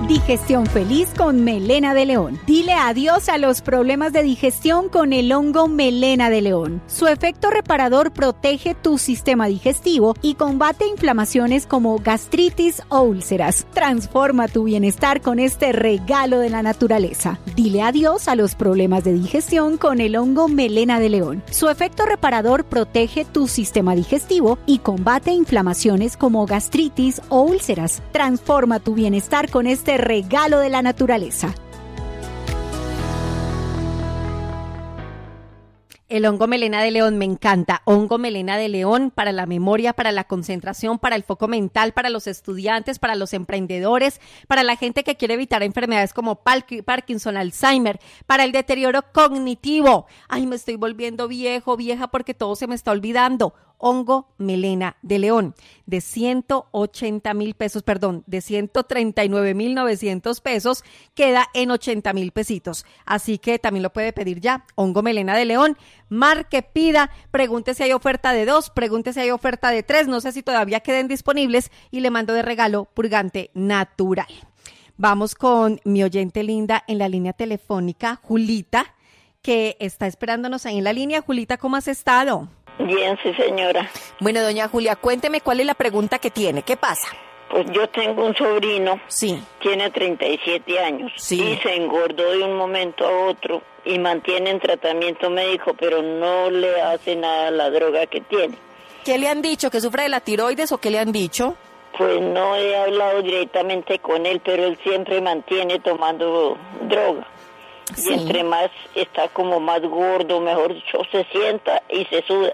Digestión feliz con melena de león. Dile adiós a los problemas de digestión con el hongo melena de león. Su efecto reparador protege tu sistema digestivo y combate inflamaciones como gastritis o úlceras. Transforma tu bienestar con este regalo de la naturaleza. Dile adiós a los problemas de digestión con el hongo melena de león. Su efecto reparador protege tu sistema digestivo y combate inflamaciones como gastritis o úlceras. Transforma tu bienestar con este regalo de la naturaleza. El hongo melena de león me encanta. Hongo melena de león para la memoria, para la concentración, para el foco mental, para los estudiantes, para los emprendedores, para la gente que quiere evitar enfermedades como Parkinson, Alzheimer, para el deterioro cognitivo. Ay, me estoy volviendo viejo, vieja porque todo se me está olvidando. Hongo melena de león de 139.900 pesos, queda en 80,000 pesitos. Así que también lo puede pedir ya. Hongo melena de león, marque, pida, pregunte si hay oferta de 2, pregunte si hay oferta de 3, no sé si todavía queden disponibles y le mando de regalo purgante natural. Vamos con mi oyente linda en la línea telefónica, Julita, que está esperándonos ahí en la línea. Julita, ¿cómo has estado? Bien, sí, señora. Bueno, doña Julia, cuénteme cuál es la pregunta que tiene. ¿Qué pasa? Pues yo tengo un sobrino, sí, tiene 37 años, sí, y se engordó de un momento a otro y mantiene en tratamiento médico, pero no le hace nada a la droga que tiene. ¿Qué le han dicho? ¿Que sufre de la tiroides o qué le han dicho? Pues no he hablado directamente con él, pero él siempre mantiene tomando droga. Sí. Y entre más está como más gordo, mejor dicho, se sienta y se suda,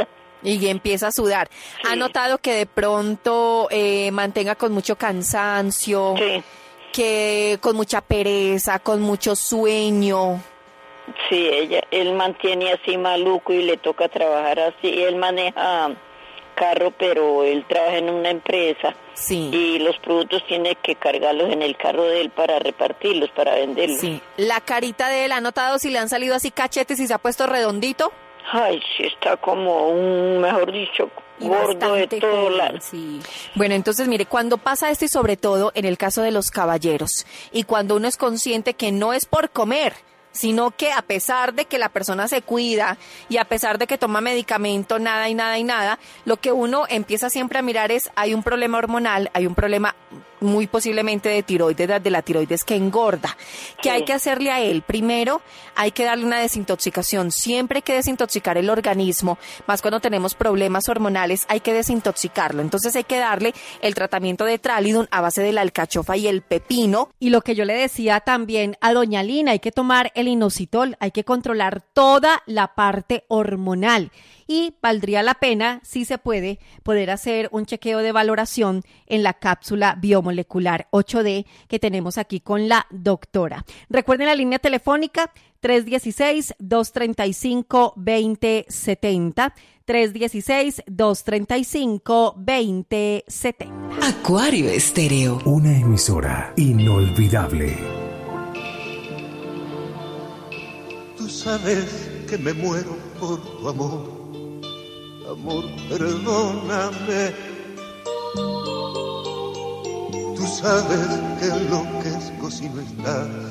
y empieza a sudar. Sí. ¿Ha notado que de pronto mantenga con mucho cansancio? Sí. Que con mucha pereza, con mucho sueño. Sí, él mantiene así maluco y le toca trabajar así. Él maneja carro, pero él trabaja en una empresa. Sí. Y los productos tiene que cargarlos en el carro de él para repartirlos, para venderlos. Sí. ¿La carita de él ha notado si le han salido así cachetes y se ha puesto redondito? Ay, sí, está como mejor dicho, gordo de todo lado. Sí. Bueno, entonces mire, cuando pasa esto y sobre todo en el caso de los caballeros, y cuando uno es consciente que no es por comer, sino que a pesar de que la persona se cuida y a pesar de que toma medicamento, nada, lo que uno empieza siempre a mirar es, hay un problema hormonal, hay un problema muy posiblemente de tiroides, de la tiroides que engorda. ¿Qué hay que hacerle a él? Primero, hay que darle una desintoxicación. Siempre hay que desintoxicar el organismo, más cuando tenemos problemas hormonales, hay que desintoxicarlo. Entonces hay que darle el tratamiento de Tralidum a base de la alcachofa y el pepino. Y lo que yo le decía también a doña Lina, hay que tomar el inositol, hay que controlar toda la parte hormonal. Y valdría la pena, si se puede, poder hacer un chequeo de valoración en la cápsula biomolecular 8D que tenemos aquí con la doctora. Recuerden la línea telefónica 316-235-2070, 316-235-2070. Acuario Estéreo. Una emisora inolvidable. Tú sabes que me muero por tu amor. Amor, perdóname. Tú sabes que enloquezco si no estás.